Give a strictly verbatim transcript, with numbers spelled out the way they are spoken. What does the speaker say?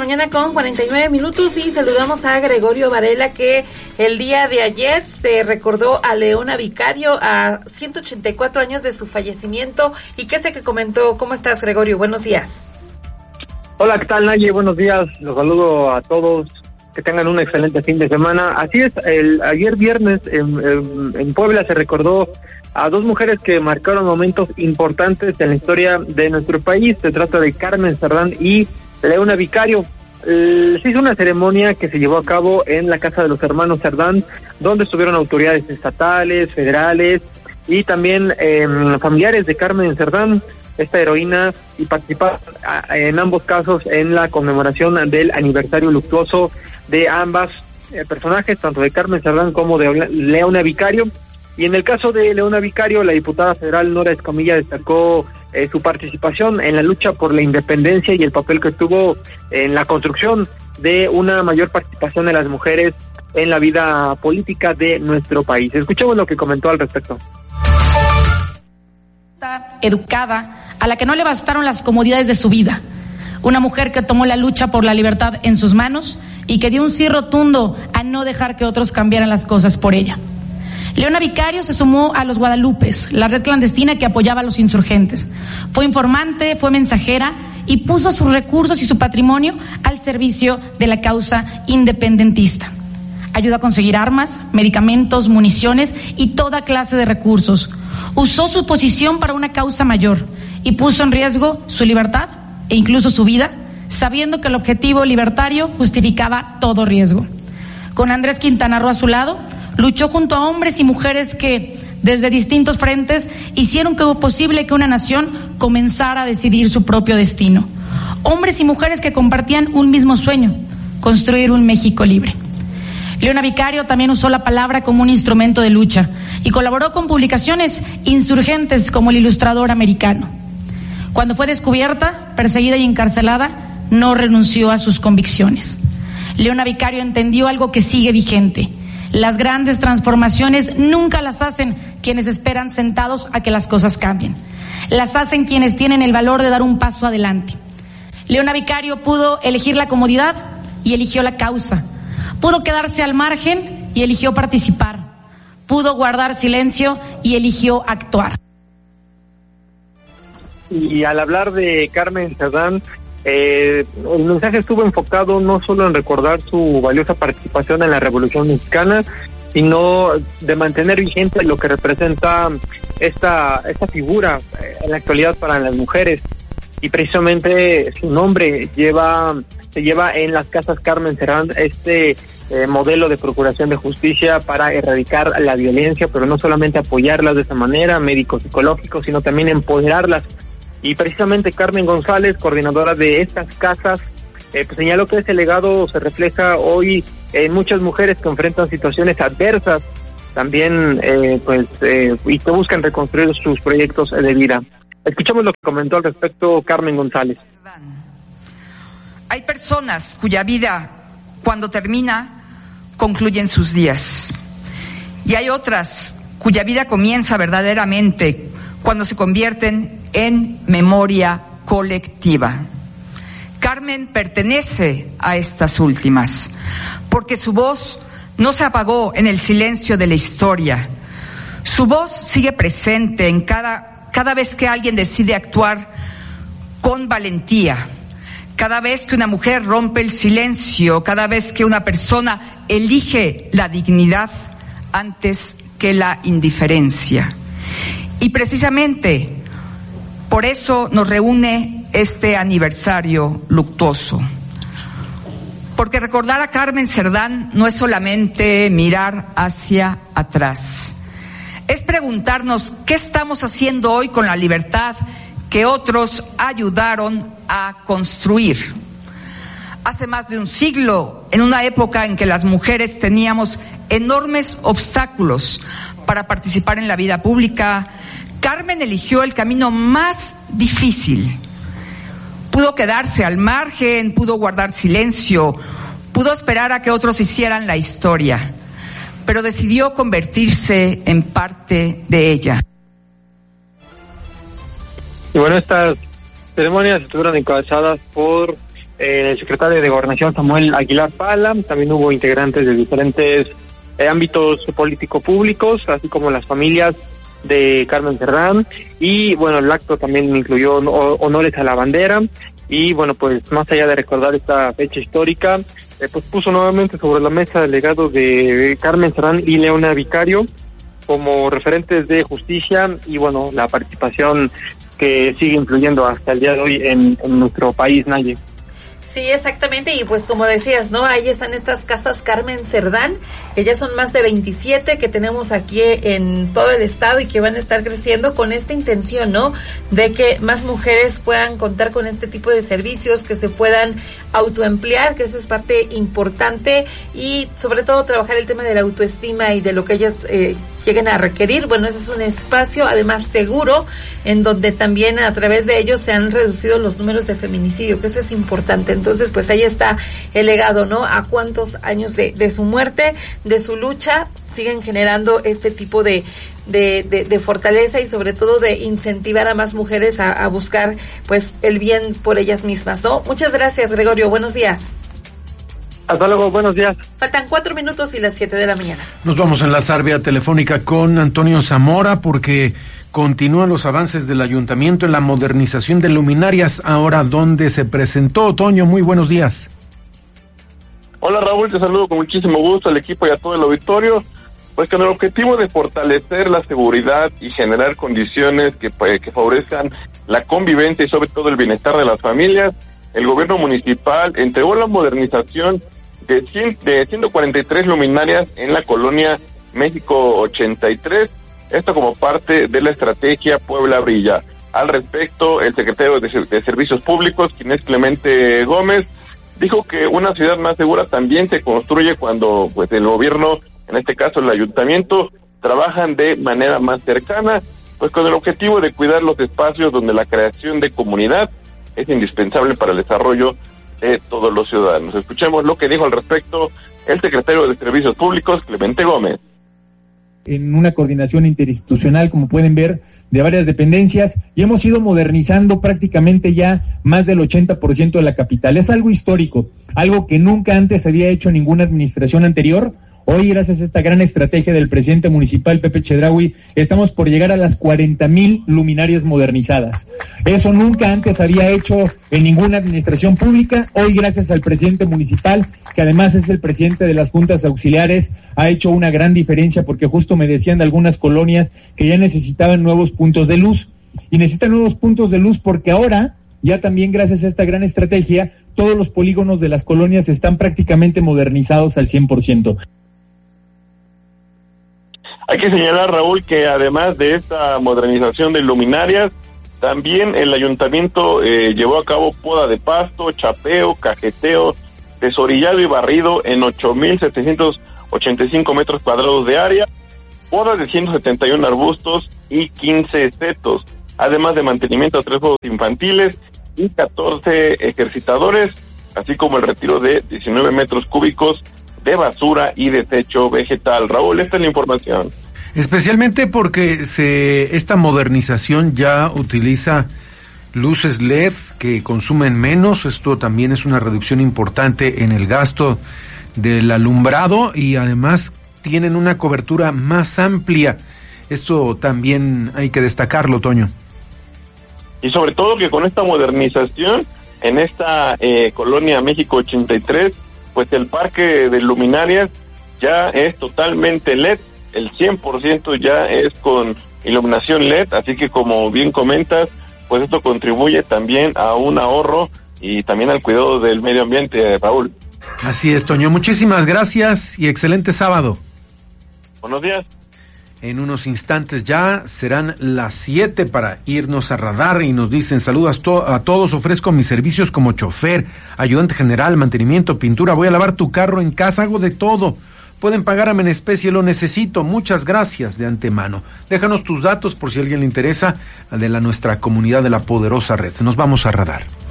mañana con cuarenta y nueve minutos y saludamos a Gregorio Varela, que el día de ayer se recordó a Leona Vicario a ciento ochenta y cuatro años de su fallecimiento. ¿Y qué sé que comentó? ¿Cómo estás, Gregorio? Buenos días. Hola, ¿qué tal, Naye? Buenos días. Los saludo a todos. Que tengan un excelente fin de semana. Así es, el ayer viernes en, en, en Puebla se recordó a dos mujeres que marcaron momentos importantes en la historia de nuestro país. Se trata de Carmen Cerdán y Leona Vicario. Eh, se hizo una ceremonia que se llevó a cabo en la casa de los hermanos Cerdán, donde estuvieron autoridades estatales, federales y también eh, familiares de Carmen Cerdán, esta heroína, y participaron en ambos casos en la conmemoración del aniversario luctuoso de ambas eh, personajes, tanto de Carmen Cerdán como de Leona Vicario. Y en el caso de Leona Vicario, la diputada federal Nora Escamilla destacó eh, su participación en la lucha por la independencia y el papel que tuvo en la construcción de una mayor participación de las mujeres en la vida política de nuestro país. Escuchemos lo que comentó al respecto. Educada, a la que no le bastaron las comodidades de su vida, una mujer que tomó la lucha por la libertad en sus manos y que dio un sí rotundo a no dejar que otros cambiaran las cosas por ella. Leona Vicario se sumó a los Guadalupes, la red clandestina que apoyaba a los insurgentes. Fue informante, fue mensajera y puso sus recursos y su patrimonio al servicio de la causa independentista. Ayudó a conseguir armas, medicamentos, municiones y toda clase de recursos. Usó su posición para una causa mayor y puso en riesgo su libertad e incluso su vida, sabiendo que el objetivo libertario justificaba todo riesgo. Con Andrés Quintana Roo a su lado, luchó junto a hombres y mujeres que, desde distintos frentes, hicieron que hubo posible que una nación comenzara a decidir su propio destino. Hombres y mujeres que compartían un mismo sueño: construir un México libre. Leona Vicario también usó la palabra como un instrumento de lucha y colaboró con publicaciones insurgentes como El Ilustrador Americano. Cuando fue descubierta, perseguida y encarcelada, no renunció a sus convicciones. Leona Vicario entendió algo que sigue vigente: las grandes transformaciones nunca las hacen quienes esperan sentados a que las cosas cambien. Las hacen quienes tienen el valor de dar un paso adelante. Leona Vicario pudo elegir la comodidad y eligió la causa. Pudo quedarse al margen y eligió participar. Pudo guardar silencio y eligió actuar. Y al hablar de Carmen Cerdán, Eh, el mensaje estuvo enfocado no solo en recordar su valiosa participación en la Revolución Mexicana, sino de mantener vigente lo que representa esta esta figura en la actualidad para las mujeres. Y precisamente su nombre lleva se lleva en las casas Carmen Cerdán este eh, modelo de procuración de justicia para erradicar la violencia, pero no solamente apoyarlas de esa manera, médicos psicológicos, sino también empoderarlas. Y precisamente Carmen González, coordinadora de estas casas, eh, pues señaló que ese legado se refleja hoy en muchas mujeres que enfrentan situaciones adversas, también eh, pues eh, y que buscan reconstruir sus proyectos de vida. Escuchamos lo que comentó al respecto Carmen González. Hay personas cuya vida, cuando termina, concluyen sus días. Y hay otras cuya vida comienza verdaderamente cuando se convierten en memoria colectiva. Carmen pertenece a estas últimas, porque su voz no se apagó en el silencio de la historia. Su voz sigue presente en cada, cada vez que alguien decide actuar con valentía, cada vez que una mujer rompe el silencio, cada vez que una persona elige la dignidad antes que la indiferencia. Y precisamente por eso nos reúne este aniversario luctuoso. Porque recordar a Carmen Cerdán no es solamente mirar hacia atrás. Es preguntarnos qué estamos haciendo hoy con la libertad que otros ayudaron a construir. Hace más de un siglo, en una época en que las mujeres teníamos enormes obstáculos para participar en la vida pública, Carmen eligió el camino más difícil. Pudo quedarse al margen, pudo guardar silencio, pudo esperar a que otros hicieran la historia, pero decidió convertirse en parte de ella. Y bueno, estas ceremonias estuvieron encabezadas por eh, el secretario de Gobernación Samuel Aguilar Pala, también hubo integrantes de diferentes eh, ámbitos político-públicos, así como las familias de Carmen Cerdán, y bueno, el acto también incluyó honores a la bandera, y bueno, pues más allá de recordar esta fecha histórica, eh, pues puso nuevamente sobre la mesa el legado de Carmen Cerdán y Leona Vicario como referentes de justicia, y bueno, la participación que sigue influyendo hasta el día de hoy en, en nuestro país, Naye. Sí, exactamente, y pues como decías, ¿no? Ahí están estas casas Carmen Cerdán, que ya son más de veintisiete que tenemos aquí en todo el estado y que van a estar creciendo con esta intención, ¿no? De que más mujeres puedan contar con este tipo de servicios, que se puedan autoemplear, que eso es parte importante, y sobre todo trabajar el tema de la autoestima y de lo que ellas eh, lleguen a requerir. Bueno, ese es un espacio además seguro, en donde también a través de ellos se han reducido los números de feminicidio, que eso es importante. Entonces, pues ahí está el legado, ¿no? A cuántos años de, de su muerte, de su lucha, siguen generando este tipo de, de, de, de fortaleza, y sobre todo de incentivar a más mujeres a, a buscar, pues, el bien por ellas mismas, ¿no? Muchas gracias, Gregorio. Buenos días. Hasta luego, buenos días. Faltan cuatro minutos y las siete de la mañana. Nos vamos a enlazar vía telefónica con Antonio Zamora, porque continúan los avances del ayuntamiento en la modernización de luminarias, ahora donde se presentó. Toño, muy buenos días. Hola Raúl, te saludo con muchísimo gusto al equipo y a todo el auditorio. Pues con el objetivo de fortalecer la seguridad y generar condiciones que, que favorezcan la convivencia y sobre todo el bienestar de las familias, el gobierno municipal entregó la modernización de, cien, de ciento cuarenta y tres luminarias en la colonia México ochenta y tres, esto como parte de la estrategia Puebla Brilla. Al respecto, el secretario de, de Servicios Públicos, quien es Clemente Gómez, dijo que una ciudad más segura también se construye cuando pues el gobierno, en este caso el ayuntamiento, trabajan de manera más cercana, pues con el objetivo de cuidar los espacios donde la creación de comunidad es indispensable para el desarrollo de todos los ciudadanos. Escuchemos lo que dijo al respecto el secretario de Servicios Públicos, Clemente Gómez. En una coordinación interinstitucional, como pueden ver, de varias dependencias, y hemos ido modernizando prácticamente ya más del ochenta por ciento de la capital. Es algo histórico, algo que nunca antes había hecho ninguna administración anterior. Hoy, gracias a esta gran estrategia del presidente municipal, Pepe Chedraui, estamos por llegar a las cuarenta mil luminarias modernizadas. Eso nunca antes había hecho en ninguna administración pública. Hoy, gracias al presidente municipal, que además es el presidente de las juntas auxiliares, ha hecho una gran diferencia, porque justo me decían de algunas colonias que ya necesitaban nuevos puntos de luz. Y necesitan nuevos puntos de luz porque ahora, ya también gracias a esta gran estrategia, todos los polígonos de las colonias están prácticamente modernizados al cien por ciento. Hay que señalar, Raúl, que además de esta modernización de luminarias, también el ayuntamiento eh, llevó a cabo poda de pasto, chapeo, cajeteo, desorillado y barrido en ocho mil setecientos ochenta y cinco metros cuadrados de área, poda de ciento setenta y uno arbustos y quince setos, además de mantenimiento a tres juegos infantiles y catorce ejercitadores, así como el retiro de diecinueve metros cúbicos de basura y desecho vegetal. Raúl, esta es la información. Especialmente porque se esta modernización ya utiliza luces L E D que consumen menos. Esto también es una reducción importante en el gasto del alumbrado, y además tienen una cobertura más amplia. Esto también hay que destacarlo, Toño. Y sobre todo que con esta modernización en esta eh, colonia México ochenta y tres, pues el parque de luminarias ya es totalmente L E D, el cien por ciento ya es con iluminación L E D, así que como bien comentas, pues esto contribuye también a un ahorro y también al cuidado del medio ambiente, Raúl. Así es, Toño, muchísimas gracias y excelente sábado. Buenos días. En unos instantes ya serán las siete para irnos a Radar, y nos dicen: saludos a todos, ofrezco mis servicios como chofer, ayudante general, mantenimiento, pintura, voy a lavar tu carro en casa, hago de todo. Pueden pagarme en especie, lo necesito, muchas gracias de antemano. Déjanos tus datos por si a alguien le interesa, de la nuestra comunidad de la poderosa red. Nos vamos a Radar.